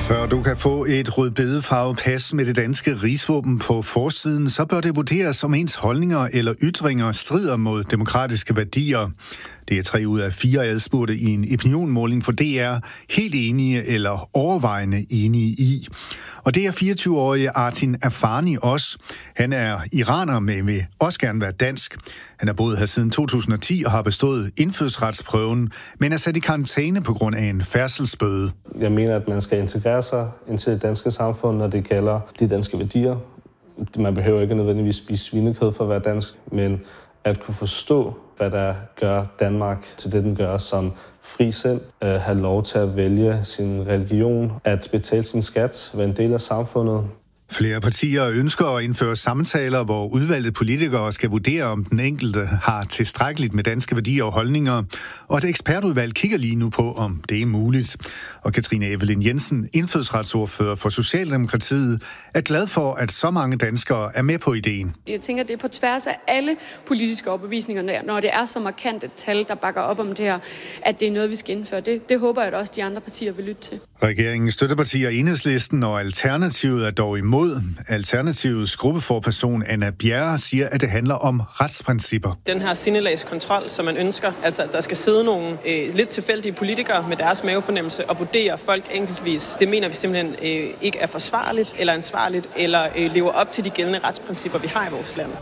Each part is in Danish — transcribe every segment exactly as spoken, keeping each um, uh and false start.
Før du kan få et rødbedefarvet pas med det danske rigsvåben på forsiden, så bør det vurderes, om ens holdninger eller ytringer strider mod demokratiske værdier. Det er tre ud af fire adspurgte i en opinionmåling for D R helt enige eller overvejende enige i. Og det er fireogtyve-årige Artin Afani også. Han er iraner, men vil også gerne være dansk. Han har boet her siden to tusind og ti og har bestået indfødsretsprøven, men er sat i karantæne på grund af en færdselsbøde. Jeg mener, at man skal integrere sig ind til det danske samfund, når det gælder de danske værdier. Man behøver ikke nødvendigvis spise svinekød for at være dansk, men at kunne forstå, hvad der gør Danmark til det, den gør som fri selv, øh, have lov til at vælge sin religion, at betale sin skat, være en del af samfundet. Flere partier ønsker at indføre samtaler, hvor udvalgte politikere skal vurdere, om den enkelte har tilstrækkeligt med danske værdier og holdninger. Og et ekspertudvalg kigger lige nu på, om det er muligt. Og Katrine Evelyn Jensen, indfødsretsordfører for Socialdemokratiet, er glad for, at så mange danskere er med på ideen. Jeg tænker, det er på tværs af alle politiske overbevisninger, når det er så markant et tal, der bakker op om det her, at det er noget, vi skal indføre. Det, det håber jeg, at også de andre partier vil lytte til. Regeringens støttepartier Enhedslisten og Alternativet er dog imod. Alternativets gruppeforperson Anna Bjerre siger, at det handler om retsprincipper. Den her sindelagskontrol, som man ønsker, altså at der skal sidde nogle øh, lidt tilfældige politikere med deres mavefornemmelse og vurdere folk enkeltvis, det mener vi simpelthen øh, ikke er forsvarligt eller ansvarligt eller øh, lever op til de gældende retsprincipper, vi har i vores land.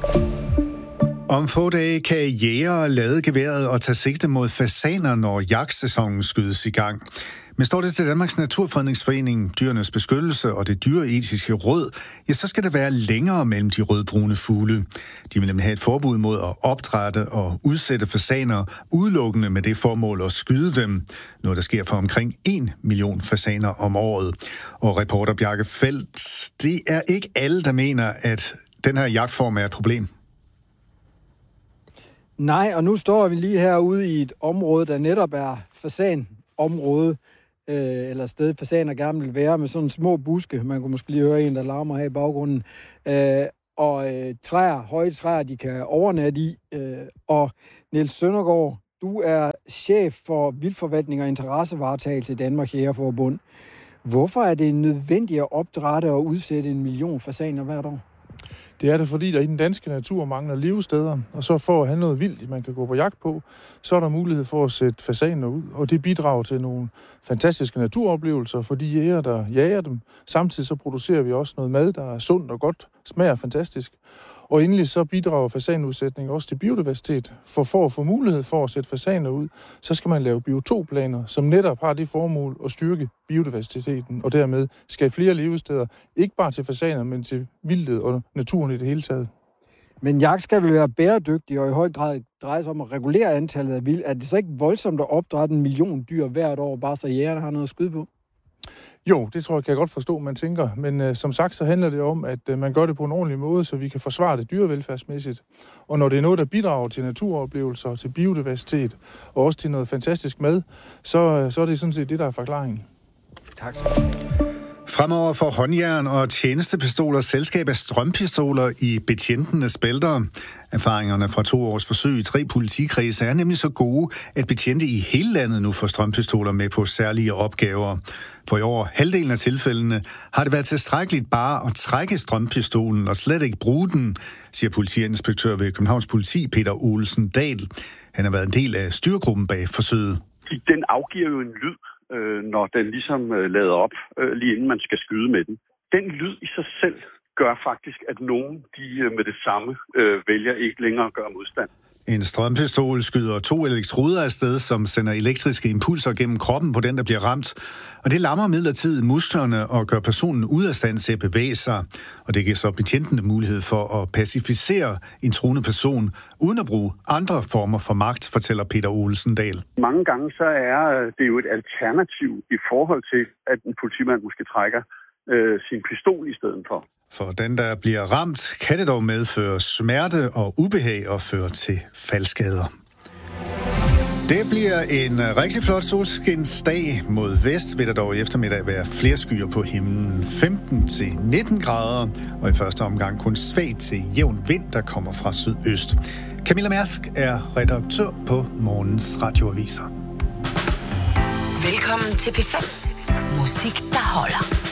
Om få dage kan jægere lade geværet og tage sigte mod fasaner, når jagtsæsonen skydes i gang. Men står det til Danmarks Naturfredningsforening, Dyrenes Beskyttelse og det Dyreetiske Råd, ja, så skal det være længere mellem de rødbrune fugle. De vil nemlig have et forbud mod at opdrætte og udsætte fasaner udelukkende med det formål at skyde dem. Noget, der sker for omkring en million fasaner om året. Og reporter Bjarke Feldt, det er ikke alle, der mener, at den her jagtform er et problem. Nej, og nu står vi lige herude i et område, der netop er fasanområde, øh, eller sted fasaner gerne vil være, med sådan små buske. Man kunne måske lige høre en, der larmer her i baggrunden. Øh, og øh, træer, høje træer, de kan overnatte i. Øh, og Niels Søndergaard, du er chef for vildforvaltning og interessevaretagelse i Danmarks Jægerforbund. Hvorfor er det nødvendigt at opdrætte og udsætte en million fasaner hvert år? Det er det, fordi der i den danske natur mangler levesteder, og så for at have noget vildt, man kan gå på jagt på, så er der mulighed for at sætte fasaner ud, og det bidrager til nogle fantastiske naturoplevelser for de jæger, der jager dem. Samtidig så producerer vi også noget mad, der er sundt og godt, smager fantastisk. Og endelig så bidrager fasanudsætning også til biodiversitet. For for at få mulighed for at sætte fasaner ud, så skal man lave biotopplaner, som netop har det formål at styrke biodiversiteten, og dermed skabe flere levesteder, ikke bare til fasaner, men til vildtet og naturen i det hele taget. Men jagt skal vel være bæredygtig og i høj grad dreje sig om at regulere antallet af vild. Er det så ikke voldsomt at opdrætte en million dyr hvert år, bare så jægerne har noget at skyde på? Jo, det tror jeg, kan jeg godt forstå, man tænker. Men øh, som sagt, så handler det om, at øh, man gør det på en ordentlig måde, så vi kan forsvare det dyrevelfærdsmæssigt. Og når det er noget, der bidrager til naturoplevelser, til biodiversitet og også til noget fantastisk mad, så, øh, så er det sådan set det, der er forklaringen. Tak. Fremover får håndjern og tjenestepistoler selskab af strømpistoler i betjentenes bælter. Erfaringerne fra to års forsøg i tre politikredse er nemlig så gode, at betjente i hele landet nu får strømpistoler med på særlige opgaver. For i over halvdelen af tilfældene har det været tilstrækkeligt bare at trække strømpistolen og slet ikke bruge den, siger politiinspektør ved Københavns Politi Peter Olsen Dahl. Han har været en del af styregruppen bag forsøget. Den afgiver jo en lyd, når den ligesom lader op, lige inden man skal skyde med den. Den lyd i sig selv gør faktisk, at nogen de med det samme øh, vælger ikke længere at gøre modstand. En strømpistol skyder to elektroder afsted, som sender elektriske impulser gennem kroppen på den, der bliver ramt. Og det lammer midlertidigt musklerne og gør personen ude af stand til at bevæge sig. Og det giver så betjentene mulighed for at pacificere en truende person, uden at bruge andre former for magt, fortæller Peter Olsen Dahl. Mange gange så er det jo et alternativ i forhold til, at en politimand måske trækker øh, sin pistol i stedet for. For den, der bliver ramt, kan det dog medføre smerte og ubehag og føre til faldskader. Det bliver en rigtig flot solskinsdag. Mod vest vil der dog i eftermiddag være flere skyer på himlen. femten til nitten grader, og i første omgang kun svagt til jævn vind, der kommer fra sydøst. Camilla Mærsk er redaktør på morgens radioaviser. Velkommen til P fem. Musik, der holder.